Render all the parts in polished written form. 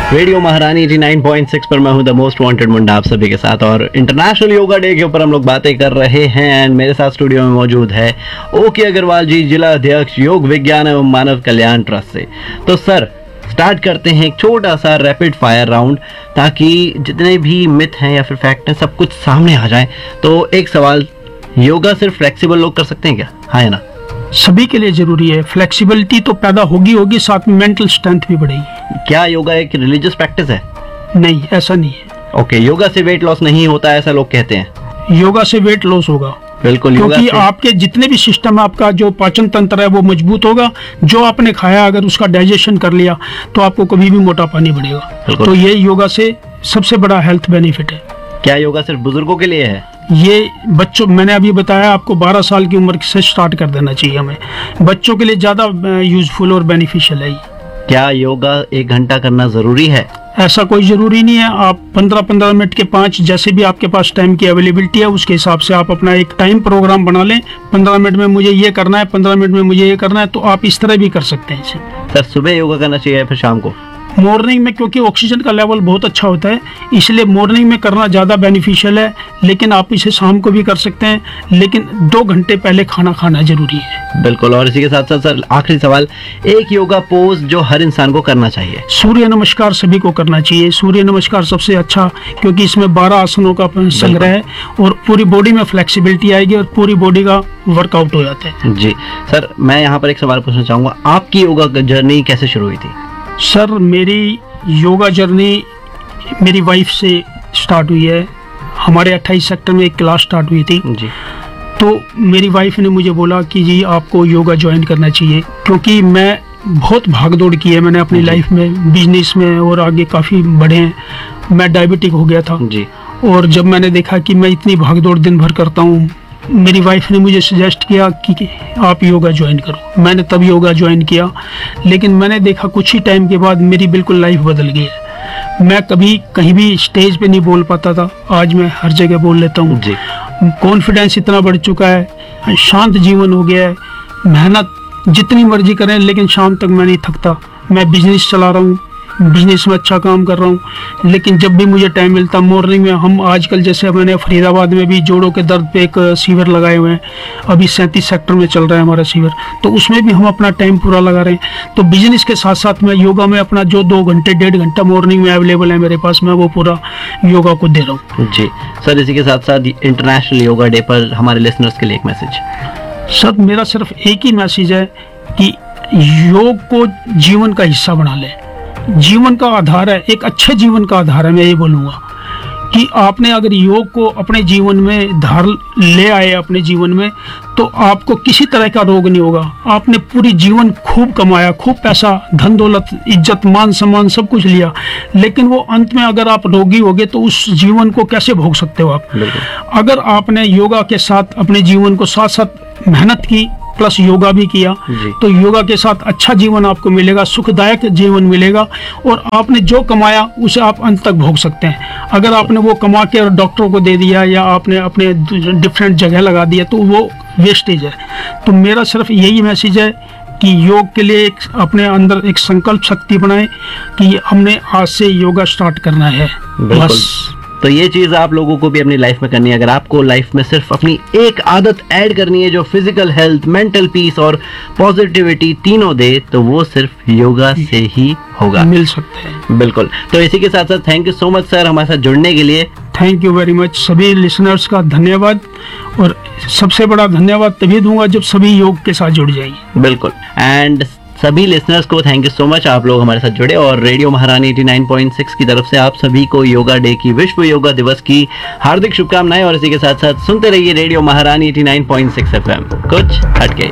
Radio महारानी 89.6 पर मैं हूं द मोस्ट वांटेड मुंडा आप सभी के साथ, और इंटरनेशनल योगा डे के ऊपर हम लोग बातें कर रहे हैं। एंड मेरे साथ स्टूडियो में मौजूद है ओके अग्रवाल जी, जिला अध्यक्ष योग विज्ञान एवं मानव कल्याण ट्रस्ट से। तो सर, स्टार्ट करते हैं एक छोटा सा रैपिड फायर राउंड, ताकि जितने भी मिथ हैं या फिर फैक्ट हैं सब कुछ सामने आ जाए। तो एक सवाल, योगा सिर्फ फ्लेक्सिबल लोग कर सकते हैं क्या? हाँ या ना? सभी के लिए जरूरी है। फ्लेक्सिबिलिटी तो पैदा होगी, साथ में मेंटल स्ट्रेंथ भी बढ़ेगी। क्या योगा एक रिलीजियस प्रैक्टिस है? नहीं, ऐसा नहीं है। ओके, योगा से वेट लॉस नहीं होता ऐसा लोग कहते हैं। योगा से वेट लॉस होगा, बिल्कुल, क्योंकि आपके जितने भी सिस्टम, आपका जो पाचन तंत्र है वो मजबूत होगा। जो आपने खाया अगर उसका डाइजेशन कर लिया तो आपको कभी भी मोटापा नहीं बढ़ेगा। तो ये योगा से सबसे बड़ा हेल्थ बेनिफिट है। क्या योगा सिर्फ बुजुर्गों के लिए है? ये बच्चों, मैंने अभी बताया आपको 12 साल की उम्र से स्टार्ट कर देना चाहिए हमें। बच्चों के लिए ज्यादा यूजफुल और बेनिफिशियल है। क्या योगा 1 घंटा करना जरूरी है? ऐसा कोई जरूरी नहीं है। आप 15-15 मिनट के 5, जैसे भी आपके पास टाइम की अवेलेबिलिटी है उसके हिसाब से आप अपना एक टाइम प्रोग्राम बना लें। 15 मिनट में मुझे ये करना है, 15 मिनट में मुझे ये करना है, तो आप इस तरह भी कर सकते हैं इसे। सर, सुबह योगा करना चाहिए या फिर शाम को? मॉर्निंग में, क्योंकि ऑक्सीजन का लेवल बहुत अच्छा होता है, इसलिए मॉर्निंग में करना ज़्यादा बेनिफिशियल है। लेकिन आप इसे शाम को भी कर सकते हैं, लेकिन 2 घंटे पहले खाना खाना जरूरी है। बिल्कुल। और इसी के साथ साथ सर, आखिरी सवाल, एक योगा पोज जो हर इंसान को करना चाहिए? सूर्य नमस्कार सभी को करना चाहिए। सूर्य नमस्कार सबसे अच्छा, क्योंकि इसमें 12 आसनों का संग्रह है और पूरी बॉडी में फ्लेक्सिबिलिटी आएगी और पूरी बॉडी का वर्कआउट हो जाता है। जी सर, मैं यहाँ पर एक सवाल पूछना चाहूँगा, आपकी योगा जर्नी कैसे शुरू हुई थी? सर, मेरी योगा जर्नी मेरी वाइफ से स्टार्ट हुई है। हमारे 28 सेक्टर में एक क्लास स्टार्ट हुई थी जी। तो मेरी वाइफ ने मुझे बोला कि जी आपको योगा ज्वाइन करना चाहिए, क्योंकि मैं बहुत भागदौड़ की है मैंने अपनी लाइफ में, बिजनेस में और आगे काफ़ी बढ़े हैं। मैं डायबिटिक हो गया था जी। और जब मैंने देखा कि मैं इतनी भागदौड़ दिन भर करता हूँ, मेरी वाइफ ने मुझे सजेस्ट किया कि आप योगा ज्वाइन करो। मैंने तब योगा ज्वाइन किया, लेकिन मैंने देखा कुछ ही टाइम के बाद मेरी बिल्कुल लाइफ बदल गई है। मैं कभी कहीं भी स्टेज पे नहीं बोल पाता था, आज मैं हर जगह बोल लेता हूँ। कॉन्फिडेंस इतना बढ़ चुका है, शांत जीवन हो गया है। मेहनत जितनी मर्जी करें, लेकिन शाम तक मैं नहीं थकता। मैं बिजनेस चला रहा हूँ, बिजनेस में अच्छा काम कर रहा हूँ, लेकिन जब भी मुझे टाइम मिलता, मॉर्निंग में हम आजकल, जैसे मैंने फरीदाबाद में भी जोड़ों के दर्द पे एक शिविर लगाए हुए हैं। अभी 37 सेक्टर में चल रहा है हमारा शिविर, तो उसमें भी हम अपना टाइम पूरा लगा रहे हैं। तो बिजनेस के साथ साथ मैं योगा में अपना जो 2 घंटे 1.5 घंटा मॉर्निंग में अवेलेबल है मेरे पास, मैं वो पूरा योगा को दे रहा हूँ। जी सर, इसी के साथ साथ इंटरनेशनल योगा डे पर हमारे लिसनर्स के लिए एक मैसेज। सर, मेरा सिर्फ एक ही मैसेज है कि योग को जीवन का हिस्सा बना लें। जीवन का आधार है, एक अच्छे जीवन का आधार है। मैं ये बोलूँगा कि आपने अगर योग को अपने जीवन में धार ले आए अपने जीवन में, तो आपको किसी तरह का रोग नहीं होगा। आपने पूरी जीवन खूब कमाया, खूब पैसा, धन दौलत, इज्जत, मान सम्मान सब कुछ लिया, लेकिन वो अंत में अगर आप रोगी होगे तो उस जीवन को कैसे भोग सकते हो आप? अगर आपने योगा के साथ अपने जीवन को साथ साथ मेहनत की प्लस योगा भी किया, तो योगा के साथ अच्छा जीवन आपको मिलेगा, सुखदायक जीवन मिलेगा, और आपने जो कमाया उसे आप अंत तक भोग सकते हैं। अगर आपने वो कमा के डॉक्टरों को दे दिया या आपने अपने डिफरेंट जगह लगा दिया तो वो वेस्टेज है। तो मेरा सिर्फ यही मैसेज है कि योग के लिए अपने अंदर एक संकल्प शक्ति बनाए कि हमने आज से योगा स्टार्ट करना है, बस। तो ये चीज आप लोगों को भी अपनी लाइफ में करनी है। अगर आपको लाइफ में सिर्फ अपनी एक आदत ऐड करनी है जो फिजिकल हेल्थ, मेंटल पीस और पॉजिटिविटी तीनों दे, तो वो सिर्फ योगा से ही होगा, मिल सकते हैं। बिल्कुल। तो इसी के साथ साथ thank you so much sir हमारे साथ जुड़ने के लिए। Thank you very much. सभी लिसनर्स का धन्यवाद, और सबसे बड़ा धन्यवाद तभी दूंगा जब सभी योग के साथ जुड़ जाएंगे। बिल्कुल। एंड सभी लिसनर्स को थैंक यू सो मच, आप लोग हमारे साथ जुड़े, और रेडियो महारानी 89.6 की तरफ से आप सभी को योगा डे की, विश्व योगा दिवस की हार्दिक शुभकामनाएं। और इसी के साथ साथ सुनते रहिए रेडियो महारानी 89.6 FM, कुछ हटके।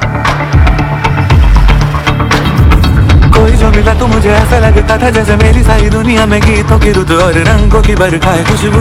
कोई जो मिला तो मुझे ऐसा लगता था जैसे मेरी सारी दुनिया में गीतों की रुत और रंगों की बरखा है, खुशबू